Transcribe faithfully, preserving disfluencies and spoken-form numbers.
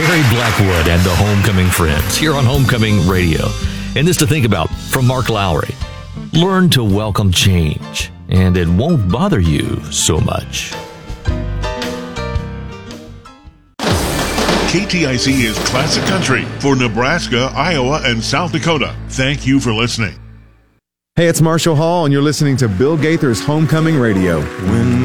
Barry Blackwood and the Homecoming Friends here on Homecoming Radio. And this to think about from Mark Lowry. Learn to welcome change, and it won't bother you so much. K T I C is Classic Country for Nebraska, Iowa, and South Dakota. Thank you for listening. Hey, it's Marshall Hall, and you're listening to Bill Gaither's Homecoming Radio. When